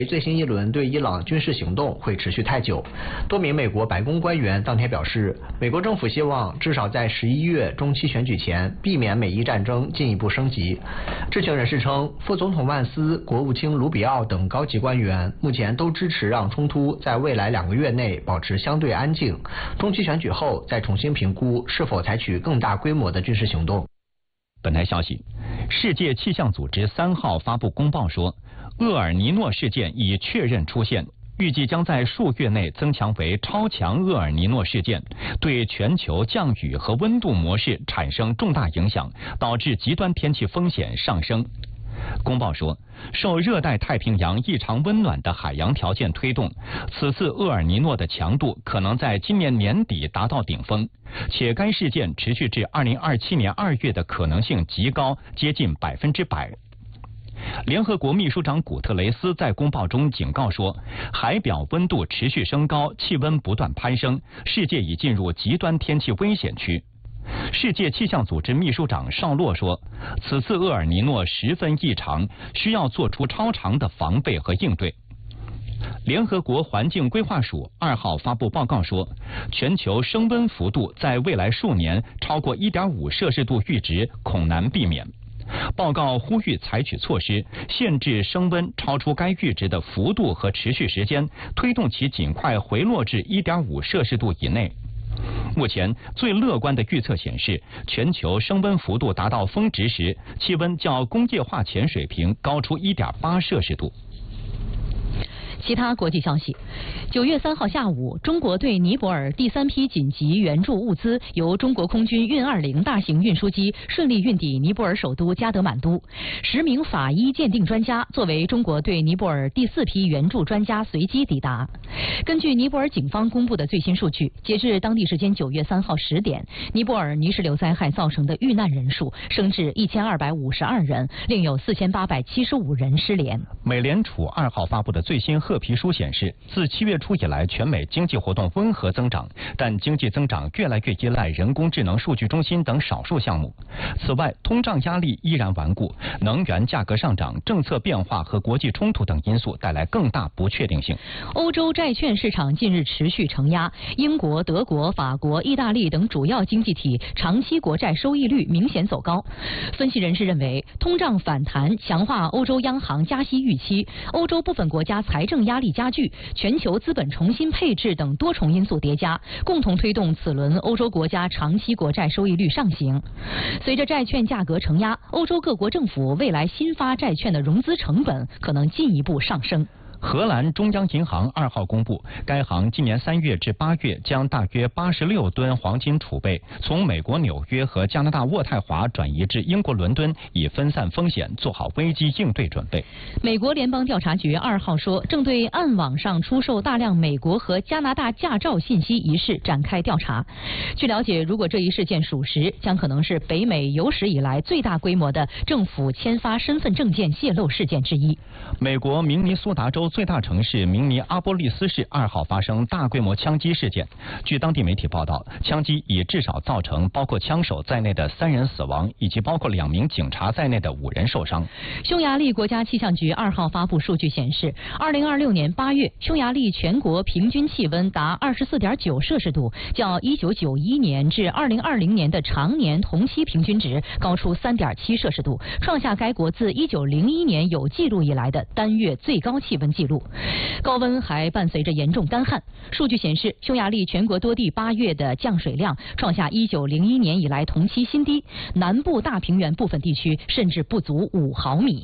最新一轮对伊朗军事行动会持续太久。多名美国白宫官员当天表示，美国政府希望至少在11月中期选举前避免美伊战争进一步升级。知情人士称，副总统万斯、国务卿卢比奥等高级官员目前都支持让冲突在未来2个月内保持相对安静，中期选举后再重新评估是否采取更大规模的军事行动。 本台消息，世界气象组织3号发布公报说，厄尔尼诺事件已确认出现，预计将在数月内增强为超强厄尔尼诺事件，对全球降雨和温度模式产生重大影响，导致极端天气风险上升。公报说，受热带太平洋异常温暖的海洋条件推动，此次厄尔尼诺的强度可能在今年年底达到顶峰，且该事件持续至2027年2月的可能性极高，接近100%。联合国秘书长古特雷斯在公报中警告说，海表温度持续升高，气温不断攀升，世界已进入极端天气危险区。世界气象组织秘书长绍洛说，此次厄尔尼诺十分异常，需要做出超长的防备和应对。联合国环境规划署2号发布报告说，全球升温幅度在未来数年超过1.5摄氏度阈值恐难避免。报告呼吁采取措施，限制升温超出该阈值的幅度和持续时间，推动其尽快回落至1.5摄氏度以内。目前最乐观的预测显示，全球升温幅度达到峰值时，气温较工业化前水平高出1.8摄氏度。 其他国际消息，9月3号下午，中国对尼泊尔第3批紧急援助物资由中国空军运20大型运输机顺利运抵尼泊尔首都加德满都。10名法医鉴定专家作为中国对尼泊尔第4批援助专家随机抵达。根据尼泊尔警方公布的最新数据，截至当地时间9月3号10点，尼泊尔泥石流灾害造成的遇难人数升至1252人，另有4875人失联。 美联储2号发布的最新褐皮书显示，自7月初以来，全美经济活动温和增长，但经济增长越来越依赖人工智能数据中心等少数项目。此外，通胀压力依然顽固，能源价格上涨、政策变化和国际冲突等因素带来更大不确定性。 欧洲债券市场近日持续承压，英国、德国、法国、意大利等主要经济体长期国债收益率明显走高。分析人士认为，通胀反弹强化欧洲央行加息预期，欧洲部分国家财政压力加剧，全球资本重新配置等多重因素叠加，共同推动此轮欧洲国家长期国债收益率上行。随着债券价格承压，欧洲各国政府未来新发债券的融资成本可能进一步上升。 荷兰中央银行2号公布，该行今年3月至8月将大约86吨黄金储备从美国纽约和加拿大渥太华转移至英国伦敦，以分散风险，做好危机应对准备。 美国联邦调查局2号说，正对暗网上出售大量美国和加拿大驾照信息一事展开调查。据了解，如果这一事件属实，将可能是北美有史以来最大规模的政府签发身份证件泄露事件之一。 美国明尼苏达州最大城市明尼阿波利斯市2号发生大规模枪击事件。据当地媒体报道，枪击已至少造成包括枪手在内的3人死亡，以及包括2名警察在内的5人受伤。 匈牙利国家气象局2号发布数据显示，2026年8月，匈牙利全国平均气温达24.9摄氏度，较1991年至2020年的常年同期平均值高出3.7摄氏度，创下该国自1901年有记录以来的单月最高气温纪录。高温还伴随着严重干旱。数据显示，匈牙利全国多地8月的降水量创下1901年以来同期新低，南部大平原部分地区甚至不足5毫米。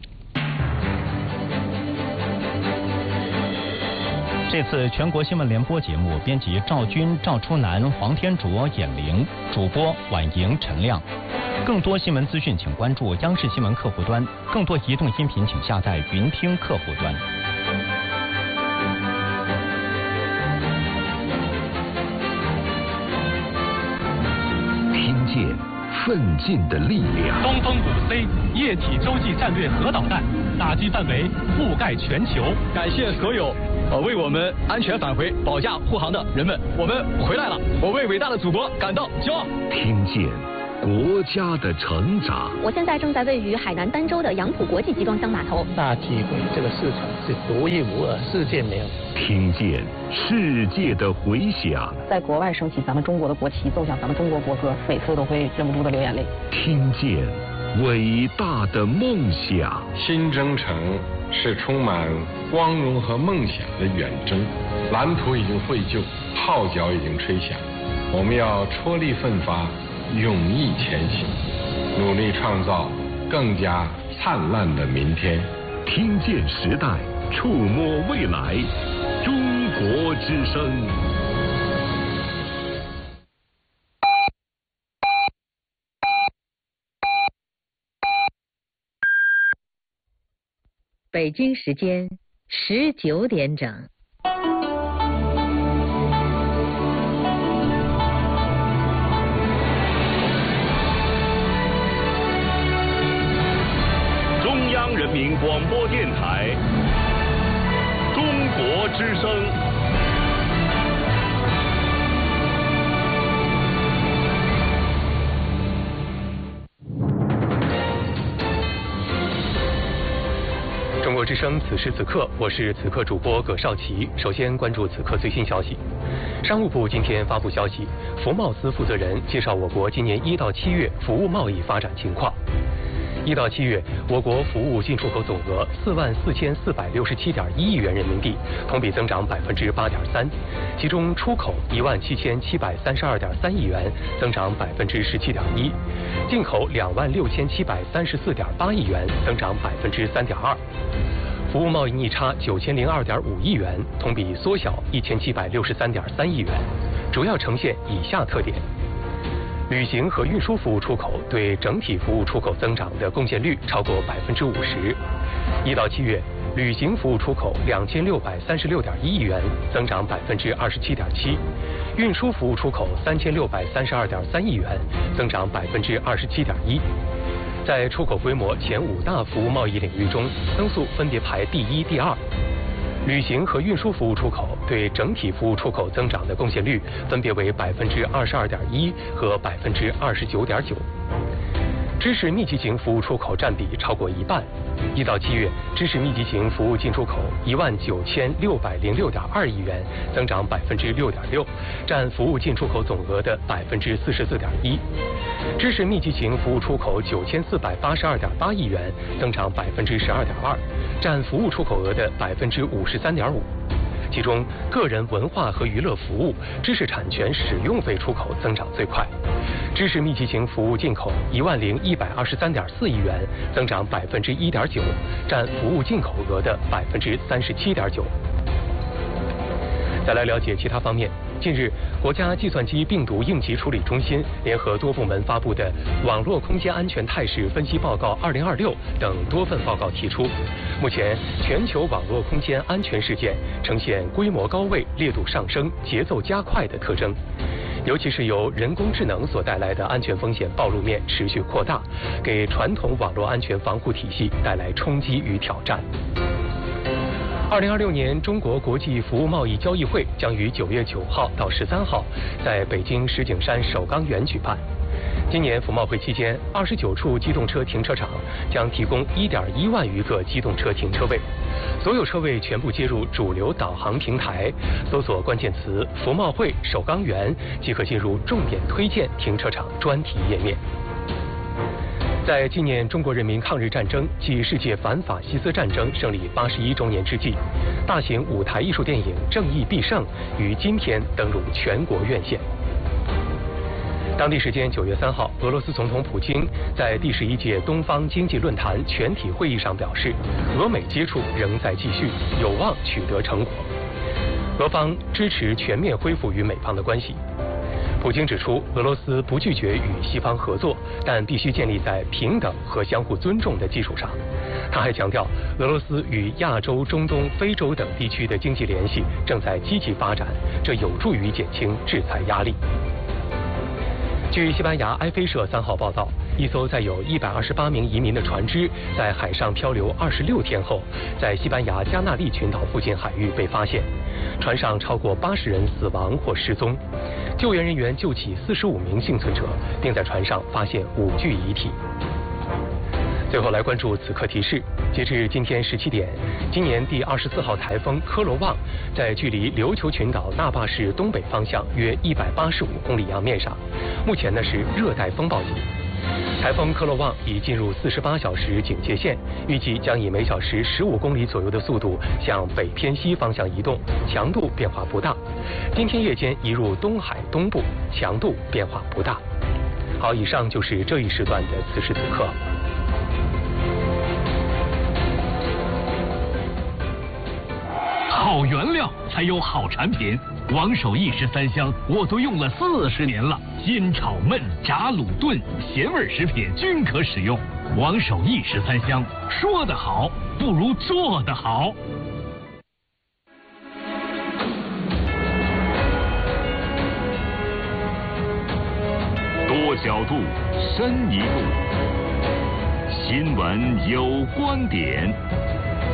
这次全国新闻联播节目，编辑赵军、赵初南、黄天卓、闫玲，主播婉莹、陈亮。更多新闻资讯，请关注央视新闻客户端；更多移动音频，请下载云听客户端。 听见奋进的力量。 东风5C 液体洲际战略核导弹打击范围覆盖全球。 感谢所有为我们安全返回保驾护航的人们，我们回来了，我为伟大的祖国感到骄傲。 听见国家的成长。 我现在正在位于海南儋州的杨浦国际集装箱码头。 大机会，这个市场是独一无二，世界没有。 听见世界的回响， 在国外升起咱们中国的国旗，奏响咱们中国国歌，每次都会忍不住的流眼泪。 听见伟大的梦想。 新征程是充满光荣和梦想的远征，蓝图已经绘就，号角已经吹响，我们要踔厉奋发，勇毅前行，努力创造更加灿烂的明天。 听见时代，触摸未来，中国之声。 北京时间19点整。 中央人民广播电台，中国之声。 中国之声，此时此刻，我是此刻主播葛少奇。首先关注此刻最新消息。商务部今天发布消息，服贸司负责人介绍我国今年1到7月服务贸易发展情况。1到7月，我国服务进出口总额44467.1亿元人民币，同比增长8.3%，其中出口17732.3亿元，增长17.1%，进口26734.8亿元，增长3.2%。服务贸易逆差9002.5亿元，同比缩小1763.3亿元，主要呈现以下特点。旅行和运输服务出口对整体服务出口增长的贡献率超过50%。1到7月，旅行服务出口2636.1亿元，增长27.7%；运输服务出口3632.3亿元，增长27.1%。在出口规模前5大服务贸易领域中，增速分别排第1、第2。旅行和运输服务出口对整体服务出口增长的贡献率分别为22.1%和29.9%。知识密集型服务出口占比超过一半。1到7月，知识密集型服务进出口19606.2亿元，增长6.6%，占服务进出口总额的44.1%。知识密集型服务出口9482.8亿元，增长12.2%，占服务出口额的53.5%。其中，个人文化和娱乐服务、知识产权使用费出口增长最快。知识密集型服务进口10123.4亿元，增长1.9%，占服务进口额的37.9%。再来了解其他方面。近日，国家计算机病毒应急处理中心联合多部门发布的《网络空间安全态势分析报告2026》等多份报告提出，目前全球网络空间安全事件呈现规模高位、烈度上升、节奏加快的特征，尤其是由人工智能所带来的安全风险暴露面持续扩大，给传统网络安全防护体系带来冲击与挑战。2026年中国国际服务贸易交易会将于9月9号到13号在北京石景山首钢园举办。今年服贸会期间，29处机动车停车场将提供1.1万余个机动车停车位，所有车位全部接入主流导航平台，搜索关键词“服贸会首钢园”即可进入重点推荐停车场专题页面。在纪念中国人民抗日战争暨世界反法西斯战争胜利81周年之际，大型舞台艺术电影《正义必胜》于今天登陆全国院线。当地时间9月3号，俄罗斯总统普京在第11届东方经济论坛全体会议上表示，俄美接触仍在继续，有望取得成果。俄方支持全面恢复与美方的关系。普京指出，俄罗斯不拒绝与西方合作，但必须建立在平等和相互尊重的基础上。他还强调，俄罗斯与亚洲、中东、非洲等地区的经济联系正在积极发展，这有助于减轻制裁压力。据西班牙埃菲社3号报道， 一艘载有128名移民的船只在海上漂流26天后，在西班牙加纳利群岛附近海域被发现，船上超过80人死亡或失踪。救援人员救起45名幸存者，并在船上发现5具遗体。最后来关注此刻提示，截至今天17点，今年第24号台风科罗旺在距离琉球群岛那霸市东北方向约185公里洋面上，目前呢是热带风暴级。台风科罗旺已进入48小时警戒线，预计将以每小时15公里左右的速度向北偏西方向移动，强度变化不大。今天夜间移入东海东部，强度变化不大。好，以上就是这一时段的此时此刻。 好原料才有好产品，王守义13香我都用了40年了，煎炒焖炸卤炖咸味食品均可使用。王守义13香，说得好不如做得好。 多角度，深一步，新闻有观点。